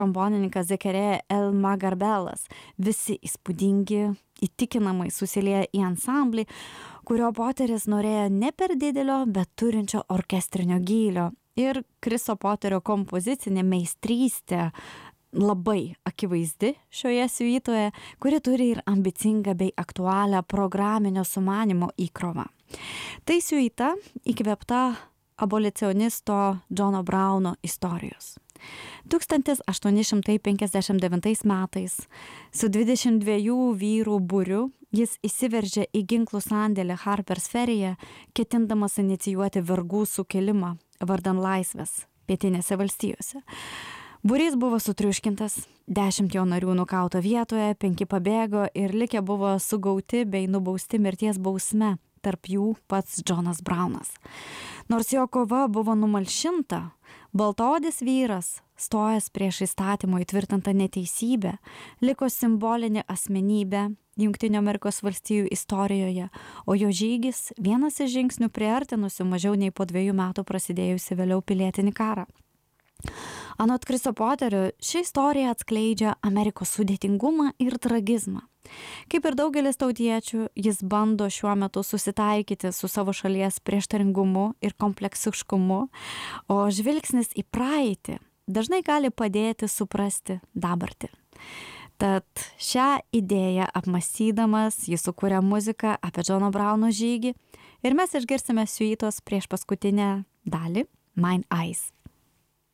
trombonininkas Zekerija El-Magarbelas. Visi įspūdingi, įtikinamai susilieja į ansamblį, kurio Poteris norėjo ne per didelio, bet turinčio orkestrinio gylio. Ir Chriso Poterio kompozicinė meistrystė labai akivaizdi šioje siuitoje, kuri turi ir ambicingą bei aktualią programinio sumanymo įkrovą. Tai siuita įkvėpta abolicionisto Johno Browno istorijos. 1859 metais su 22 vyrų būriu jis įsiveržė į ginklų sandėlį Harpers Ferryje, ketindamas inicijuoti vergų sukilimą vardan laisvės pietinėse valstijose. Būrys buvo sutriuškintas, 10 jo narių nukauta vietoje, 5 pabėgo ir likę buvo sugauti bei nubausti mirties bausme, tarp jų pats Johnas Brownas. Nors jo kova buvo numalšinta, baltaodis vyras, stojęs prieš įstatymo įtvirtintą neteisybę, liko simbolinė asmenybė Jungtinių Amerikos valstijų istorijoje, o jo žygis vienas iš žingsnių priartinusių mažiau nei po 2 metų prasidėjusi vėliau pilietinį karą. Anot Chriso Poterio, ši istorija atskleidžia Amerikos sudėtingumą ir tragizmą. Kaip ir daugelis tautiečių, jis bando šiuo metu susitaikyti su savo šalies prieštaringumu ir kompleksiškumu, o žvilgsnis į praeitį dažnai gali padėti suprasti dabartį. Tad šią idėją apmąstydamas jis sukūrė muziką apie Johno Browno žygį ir mes išgirsime siuitos prieš paskutinę dalį Mine Eyes.